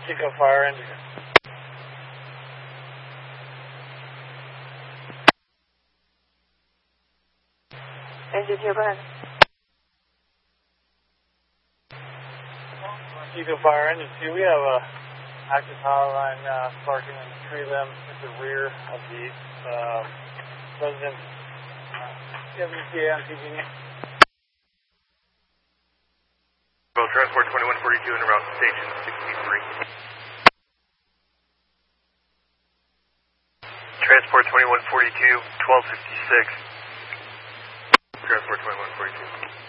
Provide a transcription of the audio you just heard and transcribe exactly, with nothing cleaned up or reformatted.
Chico Fire Engine. Engine here, go ahead. Chico Fire Engine two, we have a active power line uh, sparking in the tree limb at the rear of the uh, residence. W T A on P G. Well, Transport twenty-one forty-two en route to station sixty-three. Transport twenty-one forty-two, twelve fifty-six. Transport twenty-one forty-two.